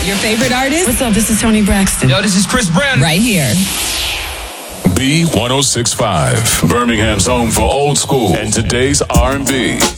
Your favorite artist? What's up? This is Tony Braxton. Yo, this is Chris Brown. Right here. B1065, Birmingham's home for old school and today's R&B.